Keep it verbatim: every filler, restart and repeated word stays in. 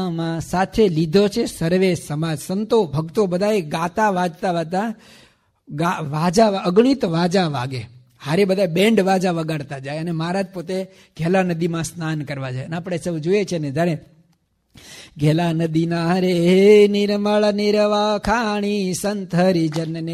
માં સાથે લીધો છે સર્વે સમાજ. સંતો ભક્તો બધાએ ગાતા વાજતા વાજતા વાજા અગણિત વાજા વાગે, હારે બધા બેન્ડ વાજા વગાડતા જાય અને મહારાજ પોતે ઘેલા નદીમાં સ્નાન કરવા જાય. અને આપણે સૌ જોઈએ છે ને, જ્યારે ઘેલા નદીના રે નિર્મળ નિર્વા ખાણી સંત હરિજનને